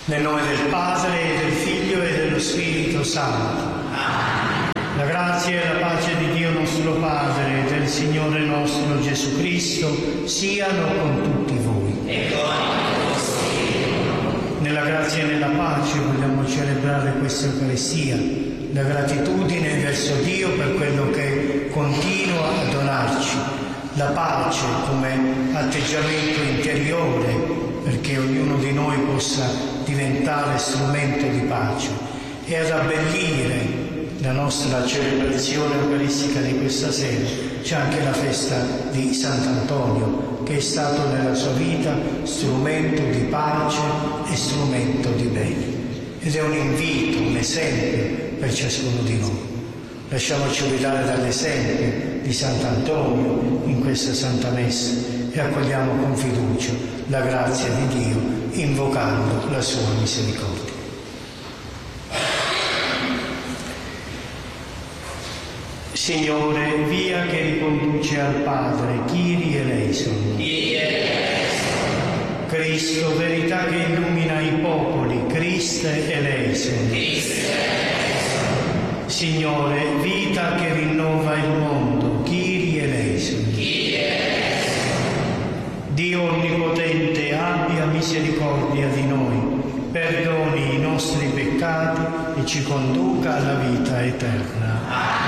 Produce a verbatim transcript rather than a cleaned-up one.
Nel nome del Padre, e del Figlio e dello Spirito Santo. Amen. La grazia e la pace di Dio nostro Padre e del Signore nostro Gesù Cristo siano con tutti voi. E con il tuo Spirito. Nella grazia e nella pace vogliamo celebrare questa Eucaristia, la gratitudine verso Dio per quello che continua a donarci, la pace come atteggiamento interiore, perché ognuno di noi possa diventare strumento di pace, e ad abbellire la nostra celebrazione eucaristica di questa sera. C'è anche la festa di Sant'Antonio, che è stato nella sua vita strumento di pace e strumento di bene, ed è un invito, un esempio per ciascuno di noi. Lasciamoci guidare dall'esempio di Sant'Antonio in questa Santa Messa e accogliamo con fiducia la grazia di Dio, invocando la sua misericordia. Signore, via che riconduce al Padre, Kyrie eleison. Cristo, verità che illumina i popoli, Christe eleison. Signore, vita che rinnova il mondo, Kyrie eleison. Dio onnipotente, abbia misericordia di noi, perdoni i nostri peccati e ci conduca alla vita eterna.